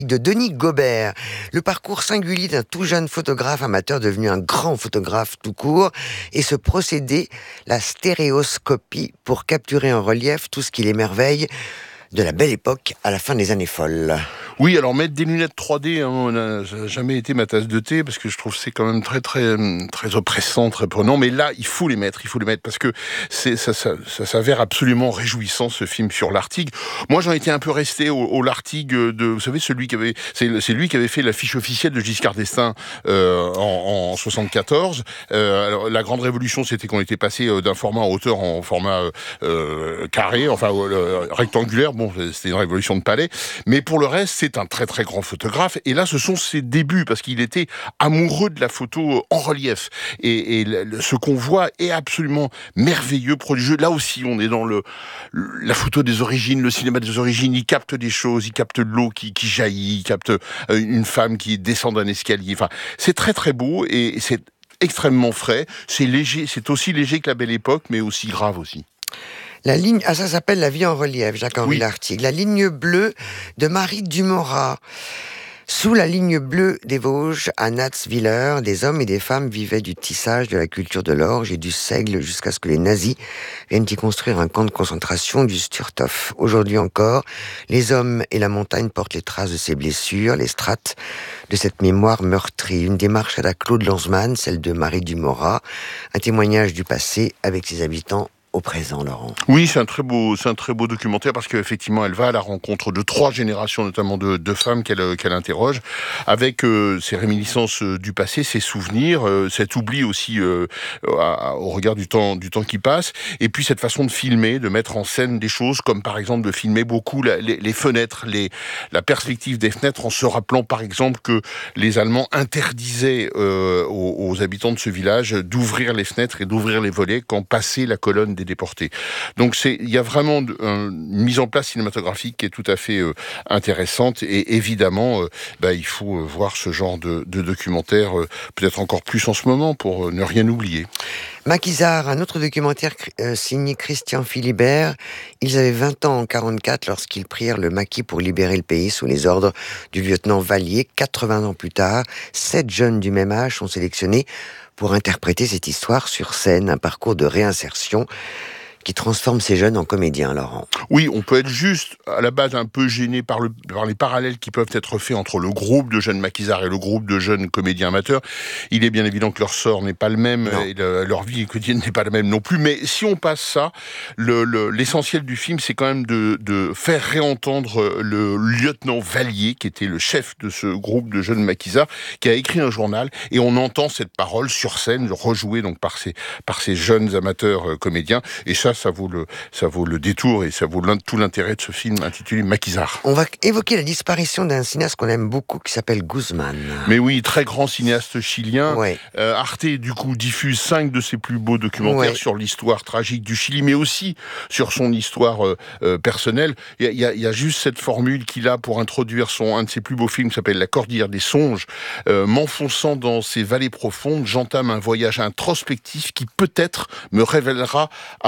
de Denis Gobert. Le parcours singulier d'un tout jeune photographe amateur devenu un grand photographe tout court, et ce procédé, la stéréoscopie, pour capturer en relief tout ce qui l'émerveille de la belle époque à la fin des années folles. Oui, alors mettre des lunettes 3D, ça n'a jamais été ma tasse de thé, parce que je trouve que c'est quand même très oppressant, très prenant. Mais là, il faut les mettre, parce que ça s'avère absolument réjouissant, ce film sur Lartigue. Moi, j'en étais un peu resté au Lartigue vous savez, c'est lui qui avait fait l'affiche officielle de Giscard d'Estaing en 74. Alors, la grande révolution, c'était qu'on était passé d'un format en hauteur en format carré, rectangulaire. Bon, c'était une révolution de palais. Mais pour le reste, c'est un très très grand photographe, et là ce sont ses débuts, parce qu'il était amoureux de la photo en relief, et ce qu'on voit est absolument merveilleux, prodigieux. Là aussi on est dans la photo des origines, le cinéma des origines. Il capte des choses, il capte de l'eau qui jaillit, il capte une femme qui descend d'un escalier. Enfin, c'est très très beau, et c'est extrêmement frais, c'est léger, c'est aussi léger que la Belle Époque, mais aussi grave aussi. La ligne, ça s'appelle La vie en relief, Jacques-Henri Lartigue. La ligne bleue de Marie Dumorat. Sous la ligne bleue des Vosges, à Natzwiller, des hommes et des femmes vivaient du tissage, de la culture de l'orge et du seigle, jusqu'à ce que les nazis viennent y construire un camp de concentration du Sturthof. Aujourd'hui encore, les hommes et la montagne portent les traces de ces blessures, les strates de cette mémoire meurtrie. Une démarche à la Claude Lanzmann, celle de Marie Dumorat, un témoignage du passé avec ses habitants au présent, Laurent. Oui, c'est un très beau documentaire, parce qu'effectivement, elle va à la rencontre de 3 générations, notamment de femmes qu'elle interroge, avec ses réminiscences du passé, ses souvenirs, cet oubli aussi au regard du temps qui passe, et puis cette façon de filmer, de mettre en scène des choses, comme par exemple de filmer beaucoup les fenêtres, la perspective des fenêtres, en se rappelant par exemple que les Allemands interdisaient aux habitants de ce village d'ouvrir les fenêtres et d'ouvrir les volets quand passait la colonne des déportés. Donc il y a vraiment une mise en place cinématographique qui est tout à fait intéressante, et évidemment il faut voir ce genre de documentaire peut-être encore plus en ce moment, pour ne rien oublier. Maquisard, un autre documentaire signé Christian Philibert. Ils avaient 20 ans en 1944 lorsqu'ils prirent le maquis pour libérer le pays sous les ordres du lieutenant Vallier. 80 ans plus tard, 7 jeunes du même âge sont sélectionnés pour interpréter cette histoire sur scène, un parcours de réinsertion qui transforme ces jeunes en comédiens, Laurent. Oui, on peut être juste, à la base, un peu gêné par les parallèles qui peuvent être faits entre le groupe de jeunes maquisards et le groupe de jeunes comédiens amateurs. Il est bien évident que leur sort n'est pas le même, et leur vie quotidienne n'est pas la même non plus, mais si on passe ça, l'essentiel du film, c'est quand même de faire réentendre le lieutenant Vallier, qui était le chef de ce groupe de jeunes maquisards, qui a écrit un journal, et on entend cette parole sur scène, rejouée donc par ces jeunes amateurs comédiens, et ça vaut le détour, et ça vaut tout l'intérêt de ce film intitulé Maquisard. On va évoquer la disparition d'un cinéaste qu'on aime beaucoup, qui s'appelle Guzman. Mais oui, très grand cinéaste chilien. Ouais. Arte, du coup, diffuse 5 de ses plus beaux documentaires sur l'histoire tragique du Chili, mais aussi sur son histoire personnelle. Il y a juste cette formule qu'il a pour introduire un de ses plus beaux films, qui s'appelle La Cordillère des songes. M'enfonçant dans ces vallées profondes, j'entame un voyage introspectif qui peut-être me révélera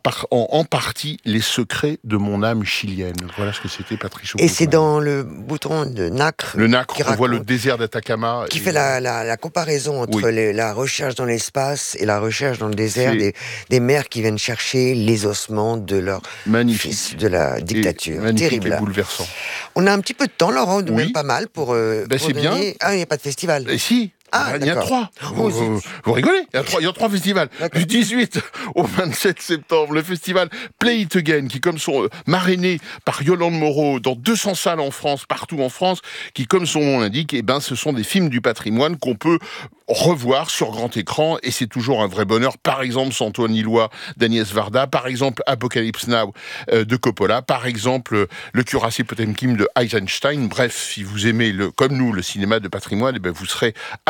en partie les secrets de mon âme chilienne. Voilà ce que c'était Patrice Aucoin. Et c'est dans le bouton de Nacre. Le Nacre, on voit le désert d'Atacama. Qui fait la comparaison entre la recherche dans l'espace et la recherche dans le désert des mères qui viennent chercher les ossements de leur fils de la dictature. Terrible. Et bouleversant. On a un petit peu de temps, Laurent, même pas mal pour c'est bien. Ah, il n'y a pas de festival. Et si. Il y a 3. Vous rigolez, il y a 3 festivals. Du 18 au 27 septembre, le festival Play It Again, qui comme son marrainé par Yolande Moreau dans 200 salles en France, partout en France, qui comme son nom l'indique, ce sont des films du patrimoine qu'on peut revoir sur grand écran, et c'est toujours un vrai bonheur. Par exemple, Santo Nilois d'Agnès Varda, par exemple Apocalypse Now de Coppola, par exemple Le Cuirassé Potemkin de Eisenstein. Bref, si vous aimez comme nous le cinéma de patrimoine, vous serez à la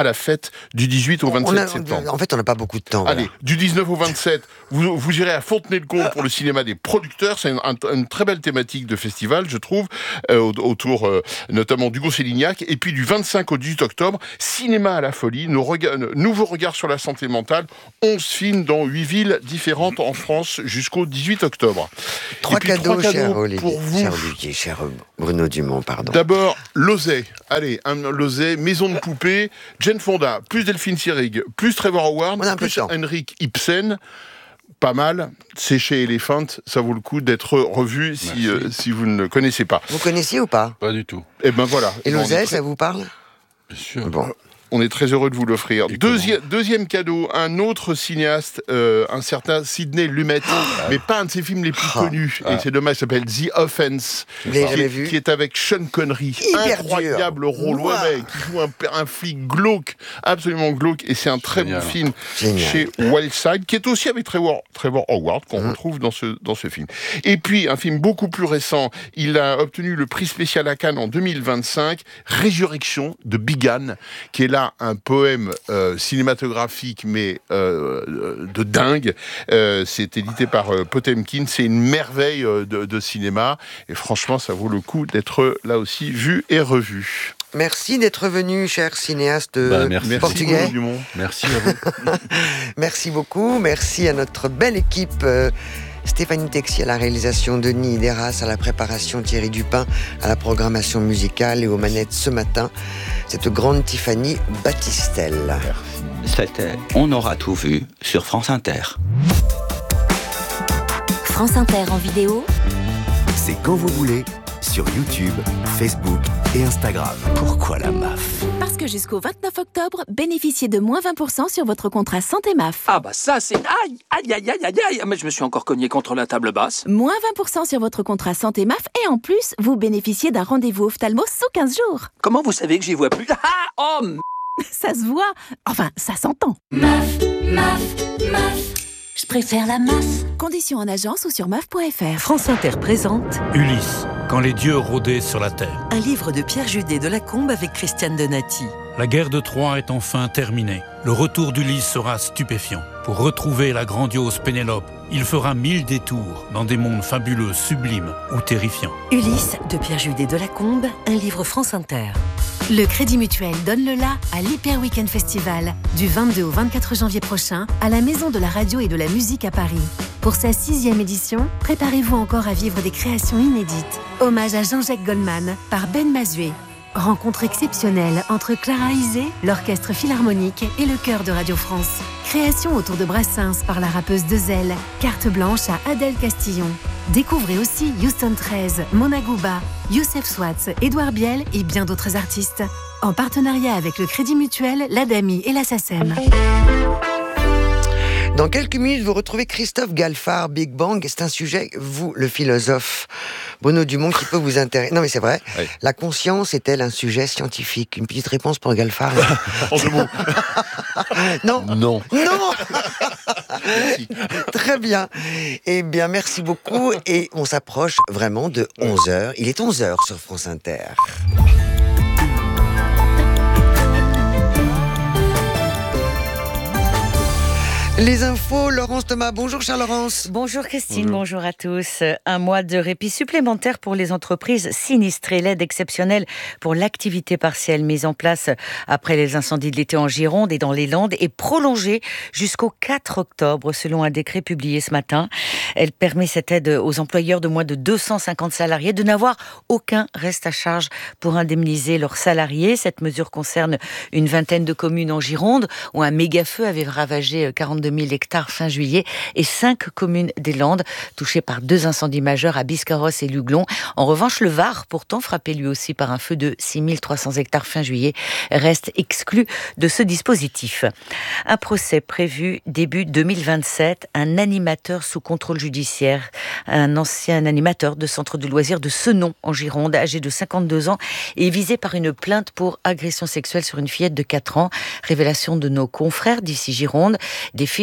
la fête du 18 au 27 septembre. En fait, on n'a pas beaucoup de temps. Allez, voilà. du 19 au 27, vous irez à Fontenay-le-Comte pour le cinéma des producteurs. C'est une très belle thématique de festival, je trouve, autour notamment d'Hugo Sélignac. Et puis du 25 au 18 octobre, cinéma à la folie, nouveau regard sur la santé mentale, 11 films dans 8 villes différentes en France jusqu'au 18 octobre. Trois cadeaux, cher Olivier, pour vous. cher Bruno Dumont, pardon. D'abord, l'Osey. Allez, l'Osey, Maison de poupée, Jane Fonda, plus Delphine Seyrig, plus Trevor Howard, plus Henrik Ibsen. Pas mal, c'est chez Elephant, ça vaut le coup d'être revu si vous ne le connaissez pas. Vous connaissiez ou pas ? Pas du tout. Et ben voilà. Et l'Osey, ça vous parle ? Bien sûr. Bon. On est très heureux de vous l'offrir. Deuxième cadeau, un autre cinéaste, un certain Sidney Lumet, mais pas un de ses films les plus connus, et c'est dommage, il s'appelle The Offense, qui est avec Sean Connery. Incroyable rôle, qui joue un flic glauque, absolument glauque, et c'est un très bon film chez Wildside, qui est aussi avec Trevor Howard, qu'on retrouve dans ce film. Et puis, un film beaucoup plus récent, il a obtenu le prix spécial à Cannes en 2025, Résurrection de Bigan, qui est là un poème cinématographique, mais de dingue. C'est édité par Potemkin. C'est une merveille de cinéma. Et franchement, ça vaut le coup d'être là aussi vu et revu. Merci d'être venu, cher cinéaste portugais. Merci à vous. Merci beaucoup. Merci à notre belle équipe. Stéphanie Texier à la réalisation, Denis Deras à la préparation, Thierry Dupin à la programmation musicale et aux manettes ce matin, cette grande Tiffany Battistel. C'était On aura tout vu sur France Inter. France Inter en vidéo, c'est quand vous voulez, sur YouTube, Facebook et Instagram. Pourquoi la MAF ? parce que jusqu'au 29 octobre, bénéficiez de moins 20% sur votre contrat Santé MAF. Ah bah ça c'est... Aïe, aïe, aïe, aïe, aïe, aïe, mais je me suis encore cogné contre la table basse. Moins 20% sur votre contrat Santé MAF et en plus, vous bénéficiez d'un rendez-vous ophtalmo sous 15 jours. Comment vous savez que j'y vois plus? Ah, oh, Ça se voit, enfin, ça s'entend. MAF, MAF, MAF. Je préfère la MAF. Conditions en agence ou sur maf.fr. France Inter présente Ulysse, quand les dieux rôdaient sur la terre. un livre de Pierre Judet de Lacombe avec Christiane Donati. La guerre de Troie est enfin terminée. Le retour d'Ulysse sera stupéfiant. Pour retrouver la grandiose Pénélope, il fera 1000 détours dans des mondes fabuleux, sublimes ou terrifiants. Ulysse de Pierre Judet de Lacombe, un livre France Inter. Le Crédit Mutuel donne le la à l'Hyper Weekend Festival du 22 au 24 janvier prochain à la Maison de la Radio et de la Musique à Paris. Pour sa 6e édition, préparez-vous encore à vivre des créations inédites. Hommage à Jean-Jacques Goldman par Ben Mazué. Rencontre exceptionnelle entre Clara Isé, l'Orchestre Philharmonique et le Chœur de Radio France. Création autour de Brassens par la rappeuse Dezel. Carte blanche à Adèle Castillon. Découvrez aussi Houston 13, Mona Gouba, Youssef Swatz, Édouard Biel et bien d'autres artistes. En partenariat avec le Crédit Mutuel, l'ADAMI et la SACEM. Dans quelques minutes, vous retrouvez Christophe Galfard, Big Bang. C'est un sujet, vous, le philosophe, Bruno Dumont, qui peut vous intéresser. Non, mais c'est vrai. Oui. La conscience est-elle un sujet scientifique? Une petite réponse pour Galfard. En 2 mots. Non. Non. Non. Très bien. Eh bien, merci beaucoup. Et on s'approche vraiment de 11h. Il est 11h sur France Inter. Les infos, Laurence Thomas. Bonjour, Charles-Laurence. Bonjour Christine, bonjour à tous. Un mois de répit supplémentaire pour les entreprises sinistrées. L'aide exceptionnelle pour l'activité partielle mise en place après les incendies de l'été en Gironde et dans les Landes est prolongée jusqu'au 4 octobre, selon un décret publié ce matin. Elle permet cette aide aux employeurs de moins de 250 salariés de n'avoir aucun reste à charge pour indemniser leurs salariés. Cette mesure concerne une vingtaine de communes en Gironde où un méga-feu avait ravagé 42 000 hectares fin juillet et 5 communes des Landes touchées par 2 incendies majeurs à Biscarrosse et Luglon. En revanche, le Var, pourtant frappé lui aussi par un feu de 6 300 hectares fin juillet, reste exclu de ce dispositif. Un procès prévu début 2027. Un animateur sous contrôle judiciaire, un ancien animateur de centre de loisirs de Senon en Gironde, âgé de 52 ans, est visé par une plainte pour agression sexuelle sur une fillette de 4 ans. Révélation de nos confrères d'ici Gironde. Des fiches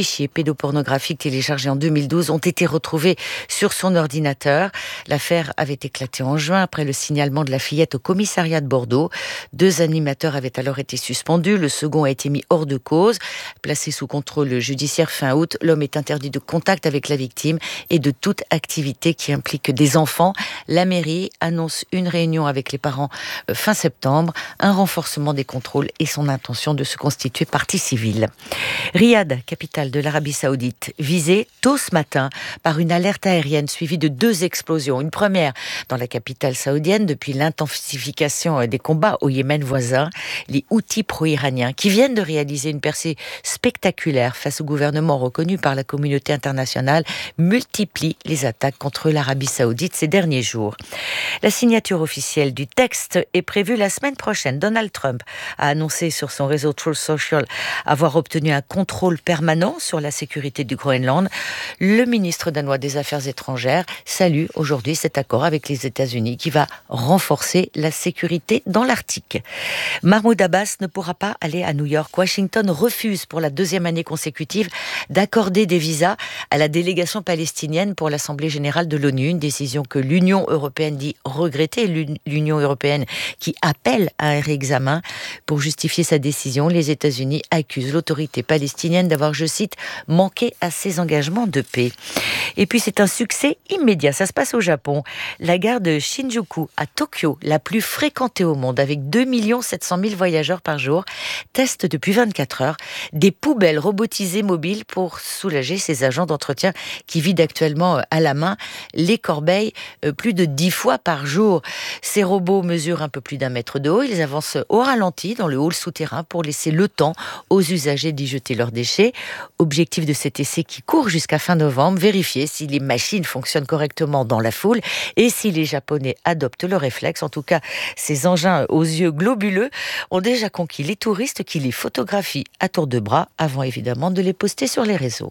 fichiers pédopornographiques téléchargés en 2012 ont été retrouvés sur son ordinateur. L'affaire avait éclaté en juin après le signalement de la fillette au commissariat de Bordeaux. 2 animateurs avaient alors été suspendus. Le second a été mis hors de cause. Placé sous contrôle judiciaire fin août, l'homme est interdit de contact avec la victime et de toute activité qui implique des enfants. La mairie annonce une réunion avec les parents fin septembre, un renforcement des contrôles et son intention de se constituer partie civile. Riyad, capitale de l'Arabie Saoudite, visée tôt ce matin par une alerte aérienne suivie de 2 explosions. Une première dans la capitale saoudienne depuis l'intensification des combats au Yémen voisin. Les Houthis pro-iraniens qui viennent de réaliser une percée spectaculaire face au gouvernement reconnu par la communauté internationale multiplient les attaques contre l'Arabie Saoudite ces derniers jours. La signature officielle du texte est prévue la semaine prochaine. Donald Trump a annoncé sur son réseau Truth Social avoir obtenu un contrôle permanent sur la sécurité du Groenland. Le ministre danois des Affaires étrangères salue aujourd'hui cet accord avec les États-Unis qui va renforcer la sécurité dans l'Arctique. Mahmoud Abbas ne pourra pas aller à New York. Washington refuse pour la 2e année consécutive d'accorder des visas à la délégation palestinienne pour l'Assemblée générale de l'ONU, une décision que l'Union européenne dit regretter. L'Union européenne qui appelle à un réexamen. Pour justifier sa décision, les États-Unis accusent l'autorité palestinienne d'avoir, je cite, manqué à ses engagements de paix. Et puis c'est un succès immédiat, ça se passe au Japon. La gare de Shinjuku à Tokyo, la plus fréquentée au monde avec 2 700 000 voyageurs par jour, teste depuis 24 heures des poubelles robotisées mobiles pour soulager ses agents d'entretien qui vident actuellement à la main les corbeilles plus de 10 fois par jour. Ces robots mesurent un peu plus d'1 mètre de haut, ils avancent au ralenti dans le hall souterrain pour laisser le temps aux usagers d'y jeter leurs déchets. Objectif de cet essai qui court jusqu'à fin novembre, vérifier si les machines fonctionnent correctement dans la foule et si les Japonais adoptent le réflexe. En tout cas, ces engins aux yeux globuleux ont déjà conquis les touristes qui les photographient à tour de bras avant évidemment de les poster sur les réseaux.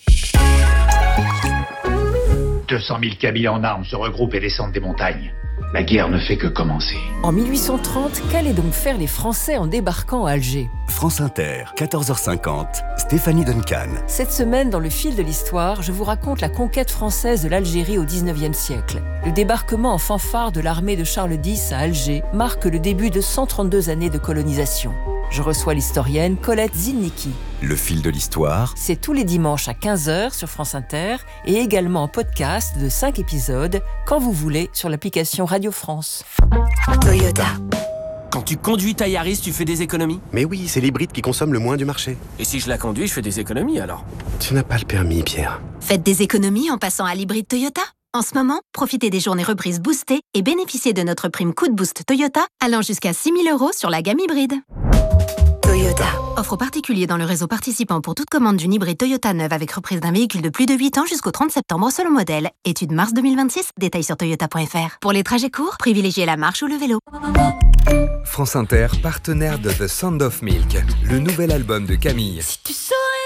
200 000 Kabyles en armes se regroupent et descendent des montagnes. La guerre ne fait que commencer. En 1830, qu'allaient donc faire les Français en débarquant à Alger ? France Inter, 14h50, Stéphanie Duncan. Cette semaine, dans le fil de l'histoire, je vous raconte la conquête française de l'Algérie au XIXe siècle. Le débarquement en fanfare de l'armée de Charles X à Alger marque le début de 132 années de colonisation. Je reçois l'historienne Colette Zinnicki. Le fil de l'histoire, c'est tous les dimanches à 15h sur France Inter et également en podcast de 5 épisodes quand vous voulez sur l'application Radio France. Toyota. Quand tu conduis ta Yaris, tu fais des économies ? Mais oui, c'est l'hybride qui consomme le moins du marché. Et si je la conduis, je fais des économies alors ? Tu n'as pas le permis, Pierre. Faites des économies en passant à l'hybride Toyota. En ce moment, profitez des journées reprises boostées et bénéficiez de notre prime Coup de Boost Toyota allant jusqu'à 6 000 € sur la gamme hybride. Toyota. Offre aux particuliers dans le réseau participant pour toute commande d'une hybride Toyota neuve avec reprise d'un véhicule de plus de 8 ans jusqu'au 30 septembre selon modèle. Étude mars 2026, détails sur toyota.fr. Pour les trajets courts, privilégiez la marche ou le vélo. France Inter, partenaire de The Sound of Milk, le nouvel album de Camille. Si tu saurais